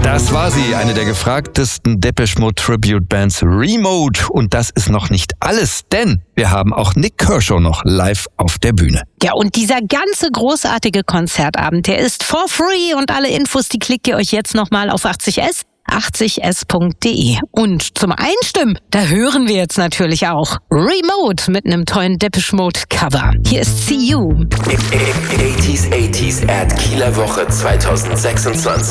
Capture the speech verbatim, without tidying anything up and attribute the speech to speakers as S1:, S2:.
S1: Das war sie, eine der gefragtesten Depeche Mode Tribute Bands, Remote. Und das ist noch nicht alles, denn wir haben auch Nik Kershaw noch live auf der Bühne.
S2: Ja, und dieser ganze großartige Konzertabend, der ist for free und alle Infos, die klickt ihr euch jetzt nochmal auf achtzig S, achtzig S Punkt de. Und zum Einstimmen, da hören wir jetzt natürlich auch Remote mit einem tollen Depeche Mode Cover. Hier ist See You.
S3: achtziger achtziger at Kieler Woche zwanzig sechsundzwanzig.